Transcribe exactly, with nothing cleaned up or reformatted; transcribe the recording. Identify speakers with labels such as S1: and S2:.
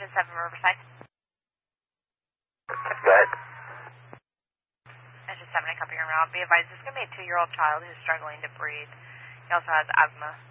S1: Engine seven Riverside.
S2: Go ahead.
S1: Engine seven, I copy your route. Be advised, this is going to be a two-year-old child who's struggling to breathe. He also has asthma.